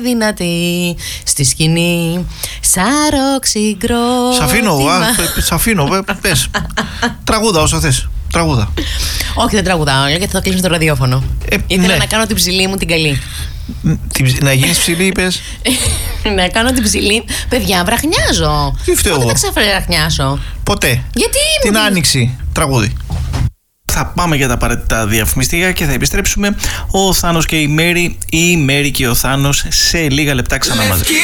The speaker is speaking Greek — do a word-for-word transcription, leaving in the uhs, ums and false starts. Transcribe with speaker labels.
Speaker 1: δυνατή στη σκηνή. Σαροξυγκρό.
Speaker 2: Σ' αφήνω, σ' αφήνω, πες. Τραγούδα όσο θες. Τραγούδα.
Speaker 1: Όχι, δεν τραγουδάω, γιατί θα κλείσω το ραδιόφωνο.
Speaker 2: Ε,
Speaker 1: Ήθελα
Speaker 2: ναι.
Speaker 1: να κάνω την ψηλή μου την καλή.
Speaker 2: Να γίνεις ψηλή, είπες.
Speaker 1: Να κάνω την ψηλή. Παιδιά, βραχνιάζω.
Speaker 2: Τι φταίω
Speaker 1: Πότε
Speaker 2: εγώ.
Speaker 1: θα ξαφραχνιάσω.
Speaker 2: Ποτέ.
Speaker 1: Γιατί
Speaker 2: Την
Speaker 1: μου την-
Speaker 2: άνοιξη. Τραγούδι. Θα πάμε για τα απαραίτητα διαφημιστικά και θα επιστρέψουμε. Ο Θάνος και η Μέρη, ή η Μέρη και ο Θάνος, σε λίγα λεπτά ξανά μαζί.